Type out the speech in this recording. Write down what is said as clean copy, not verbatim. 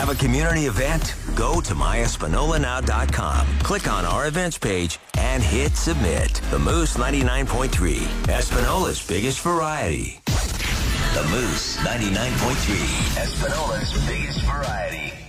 Have a community event? Go to myespinolanow.com. Click on our events page and hit submit. The Moose 99.3, Espinola's biggest variety. The Moose 99.3, Espinola's biggest variety.